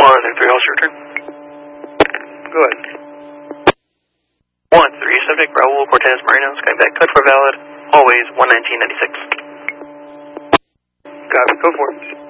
1-3, all your turn. Good. 1-3, subject Raul Cortez Marino, Skyback code for valid, always 119.96. Copy, go for it.